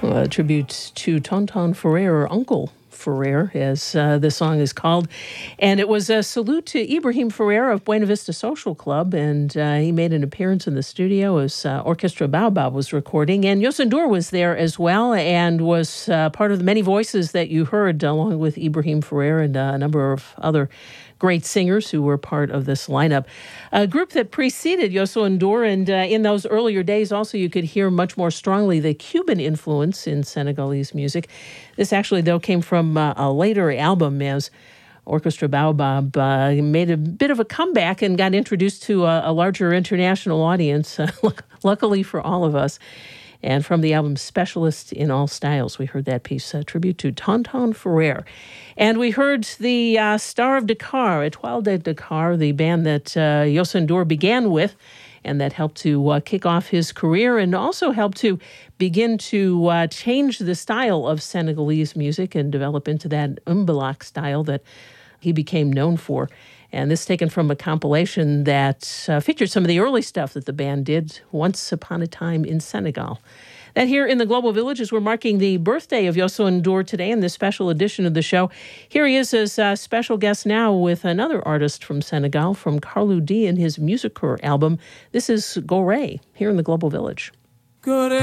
A tribute to Tonton Ferrer, or Uncle Ferrer, as the song is called. And it was a salute to Ibrahim Ferrer of Buena Vista Social Club, and he made an appearance in the studio as Orchestra Baobab was recording. And Youssou N'Dour was there as well, and was part of the many voices that you heard, along with Ibrahim Ferrer and a number of other great singers who were part of this lineup. A group that preceded Youssou N'Dour, and in those earlier days also you could hear much more strongly the Cuban influence in Senegalese music. This actually, though, came from a later album, as Orchestra Baobab made a bit of a comeback and got introduced to a larger international audience, luckily for all of us. And from the album Specialist in All Styles, we heard that piece, a tribute to Tonton Ferrer. And we heard the Star of Dakar, Étoile de Dakar, the band that Youssou N'Dour began with, and that helped to kick off his career and also helped to begin to change the style of Senegalese music and develop into that Mbalax style that he became known for. And this is taken from a compilation that featured some of the early stuff that the band did, Once Upon a Time in Senegal. That here in the Global Village, as we're marking the birthday of Youssou N'Dour today in this special edition of the show. Here he is as a special guest now with another artist from Senegal, from Carlou D and his Musicour album. This is Gorée, here in the Global Village.